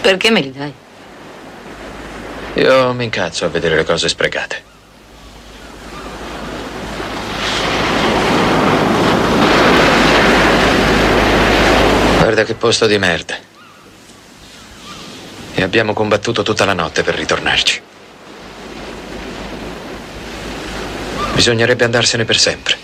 Perché me li dai? Io mi incazzo a vedere le cose sprecate. Guarda che posto di merda. E abbiamo combattuto tutta la notte per ritornarci. Bisognerebbe andarsene per sempre.